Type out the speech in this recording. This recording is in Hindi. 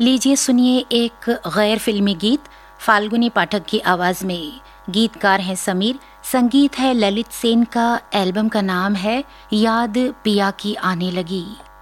लीजिए सुनिए एक गैर फिल्मी गीत फाल्गुनी पाठक की आवाज में। गीतकार हैं समीर, संगीत है ललित सेन का। एल्बम का नाम है याद पिया की आने लगी।